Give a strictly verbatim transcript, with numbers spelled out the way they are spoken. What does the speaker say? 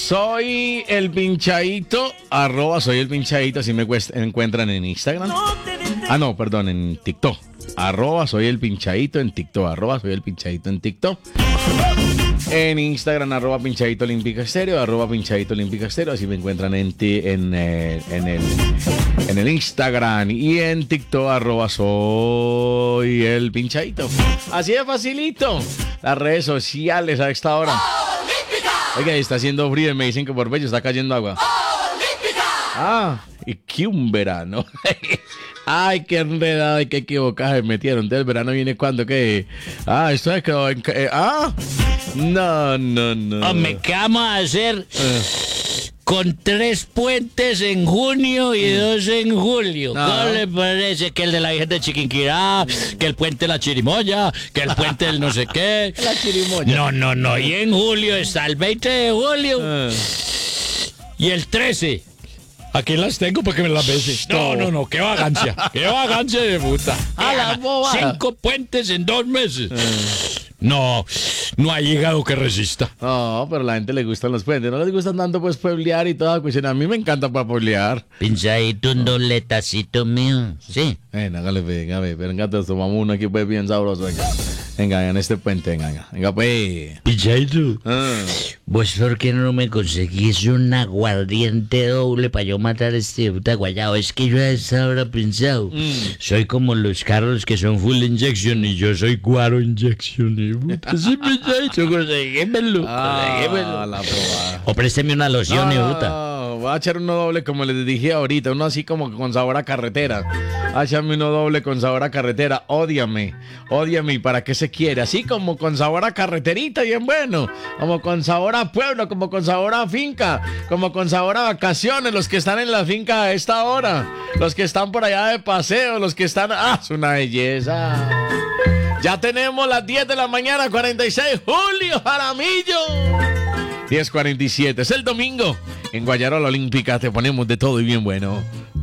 soy el pinchadito, arroba soy el pinchadito, así me cuest- encuentran en Instagram. Ah, no, perdón, en TikTok. Arroba soy el pinchadito en TikTok, arroba soy el pinchadito en TikTok. En Instagram, arroba pinchadito olímpica estéreo, arroba pinchadito olímpica estéreo, así me encuentran en, ti, en, eh, en, el, en el Instagram y en TikTok, arroba soy el pinchadito. Así de facilito. Las redes sociales a esta hora. Oiga, está haciendo frío y me dicen que por Bello está cayendo agua. Ah, y que un verano. Ay, qué enredado y qué equivocado se metieron. Entonces el verano viene cuando que... Ah, esto es que... Eh, ah, no, no, no. Hombre, ¿qué vamos a hacer Eh. con tres puentes en junio y dos en julio? No. ¿Cómo le parece? Que el de la Virgen de Chiquinquirá, que el puente de la Chirimoya, que el puente del no sé qué. La chirimoya. No, no, no. Y en julio está el veinte de julio Eh. y el trece. Aquí las tengo para que me las beses. No, no, no, qué vagancia. Qué vagancia de puta. A la bobada. Cinco puentes en dos meses. No, no ha llegado que resista. No, pero a la gente le gustan los puentes. No les gustan tanto pues pueblear y toda cuestión. A mí me encanta para pueblear. Pinchadito, un doletacito mío. Sí. Venga, hágale, venga, venga, venga, te tomamos uno aquí pues bien sabroso. Venga, venga, en este puente, venga, venga, venga pues. Pinchadito. Ah. ¿Vos por qué no me conseguís un aguardiente doble para yo matar a este puta guayao? Es que yo a esa hora pensado. Soy como los carros que son full injection y yo soy guaro injection. Y puta, sí, pinchadito, conseguímelo. Ah, conseguímelo. la probada. O présteme una loción y puta. No, voy a echar uno doble como les dije ahorita, uno así como con sabor a carretera. Échame uno doble con sabor a carretera. Ódiame, ódiame. ¿Y para qué se quiere? Así como con sabor a carreterita, bien bueno. Como con sabor a pueblo, como con sabor a finca, como con sabor a vacaciones. Los que están en la finca a esta hora, los que están por allá de paseo, los que están... ¡Ah, es una belleza! Ya tenemos las diez de la mañana, cuarenta y seis, Julio Jaramillo. diez cuarenta y siete, es el domingo. En Guayarola Olímpica te ponemos de todo y bien bueno.